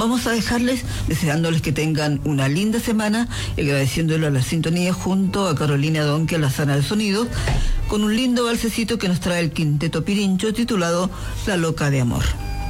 Vamos a dejarles deseándoles que tengan una linda semana y agradeciéndole a la sintonía junto a Carolina Donque a la sala de sonido con un lindo balsecito que nos trae el Quinteto Pirincho titulado La Loca de Amor.